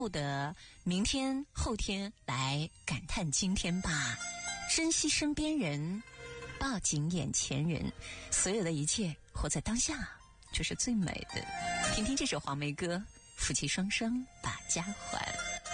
的明天、后天来感叹今天吧，珍惜身边人，抱紧眼前人，所有的一切活在当下就是最美的。听听这首黄梅歌，夫妻双双把家还。